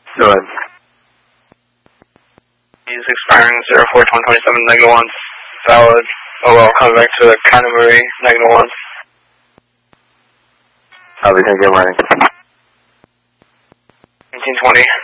Go ahead. He's expiring 04-127, -1, valid. Oh well, coming back to the Conner Marie, -1. Copy, thank you, I'm running. 1920.